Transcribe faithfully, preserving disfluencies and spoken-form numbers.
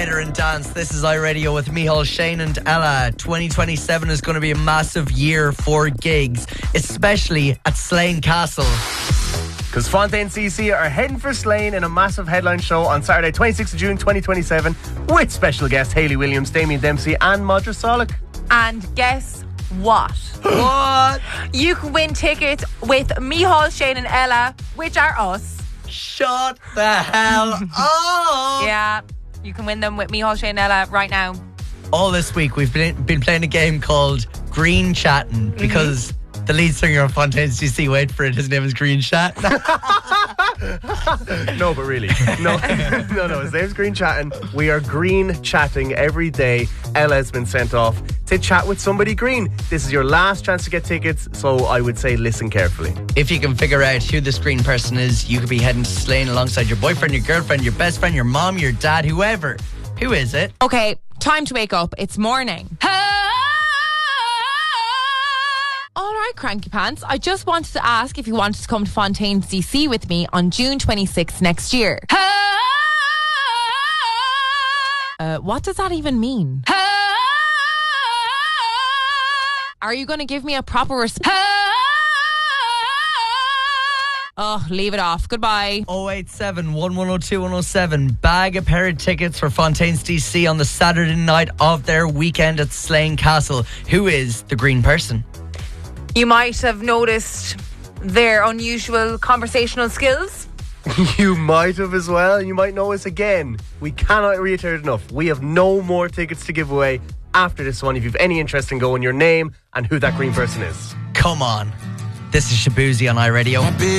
And dance. This is iRadio with Micheál, Shane and Ella. twenty twenty-seven is going to be a massive year for gigs, especially at Slane Castle. Because Fontaine C C are heading for Slane in a massive headline show on Saturday, twenty-sixth of June twenty twenty-seven, with special guests Hayley Williams, Damien Dempsey and Modra Solik. And guess what? What? You can win tickets with Micheál, Shane and Ella, which are us. Shut the hell up. Yeah, you can win them with Micheál, Shane and Ella right now. All this week we've been, been playing a game called Green Chatting because mm-hmm. the lead singer of Fontaine C C, wait for it, his name is Green Chat. No, but really. No, no, no. His name's Green Chatting. We are green chatting every day. Ella's been sent off to chat with somebody green. This is your last chance to get tickets, so I would say listen carefully. If you can figure out who this green person is, you could be heading to Slane alongside your boyfriend, your girlfriend, your best friend, your mom, your dad, whoever. Who is it? Okay, time to wake up. It's morning. All right, Cranky Pants. I just wanted to ask if you wanted to come to Fontaine C C with me on June twenty-sixth next year. Uh, what does that even mean? Are you going to give me a proper response? Oh, leave it off. Goodbye. oh eight seven, one one oh two, one oh seven. Bag a pair of tickets for Fontaine's D C on the Saturday night of their weekend at Slane Castle. Who is the green person? You might have noticed their unusual conversational skills. You might have as well. You might know us again. We cannot reiterate enough. We have no more tickets to give away after this one. If you have any interest in going, your name and who that green person is. Come on. This is Shabuzi on iRadio.